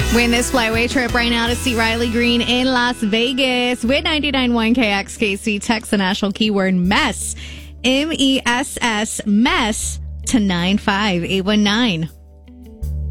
Win this flyaway trip right now to see Riley Green in Las Vegas with 99.1 KXKC. Text the national keyword MESS, MESS, MESS to 95819.